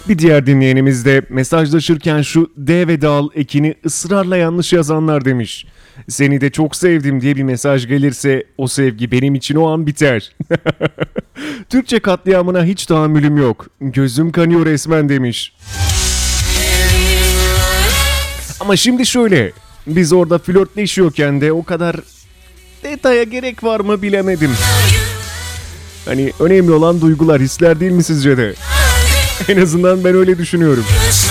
Bir diğer dinleyenimiz de mesajlaşırken şu D ve dal ekini ısrarla yanlış yazanlar demiş. Seni de çok sevdim diye bir mesaj gelirse o sevgi benim için o an biter. Türkçe katliamına hiç tahammülüm yok. Gözüm kanıyor resmen demiş. Ama şimdi şöyle, biz orada flörtleşiyorken de o kadar detaya gerek var mı bilemedim. Hani önemli olan duygular, hisler değil mi sizce de? En azından ben öyle düşünüyorum.